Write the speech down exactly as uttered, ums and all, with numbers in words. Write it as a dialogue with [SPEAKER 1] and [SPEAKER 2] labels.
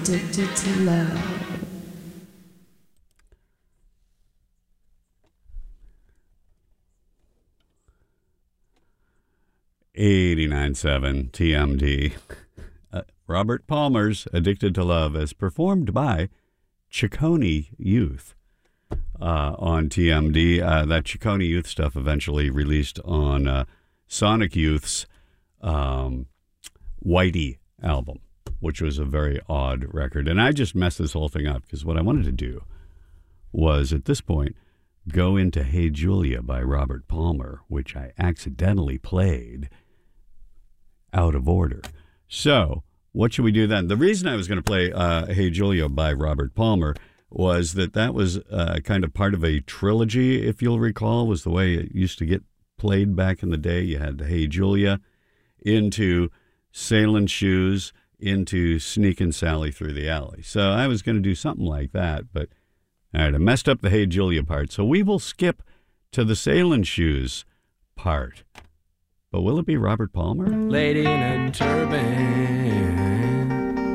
[SPEAKER 1] Addicted to Love.
[SPEAKER 2] eighty-nine point seven T M D. Uh, Robert Palmer's Addicted to Love, as performed by Ciccone Youth uh, on T M D. Uh, that Ciccone Youth stuff eventually released on uh, Sonic Youth's um, Whitey album, which was a very odd record. And I just messed this whole thing up because what I wanted to do was, at this point, go into Hey Julia by Robert Palmer, which I accidentally played out of order. So what should we do then? The reason I was going to play uh, Hey Julia by Robert Palmer was that that was uh, kind of part of a trilogy, if you'll recall, was the way it used to get played back in the day. You had Hey Julia, into Sailing Shoes, into Sneakin' Sally Through the Alley. So I was going to do something like that, but all right, I messed up the Hey Julia part. So we will skip to the Sailing Shoes part. But will it be Robert Palmer?
[SPEAKER 3] Lady in a turban,